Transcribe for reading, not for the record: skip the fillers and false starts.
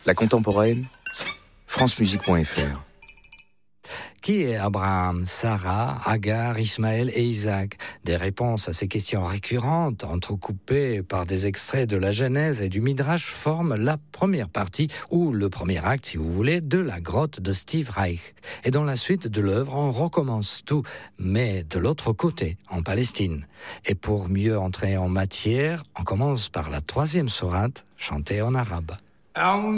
La contemporaine, francemusique.fr. Qui est Abraham, Sarah, Agar, Ismaël et Isaac? Des réponses à ces questions récurrentes, entrecoupées par des extraits de la Genèse et du Midrash, forment la première partie, ou le premier acte, si vous voulez, de La Grotte de Steve Reich. Et dans la suite de l'œuvre, on recommence tout, mais de l'autre côté, en Palestine. Et pour mieux entrer en matière, on commence par la 3e sourate, chantée en arabe.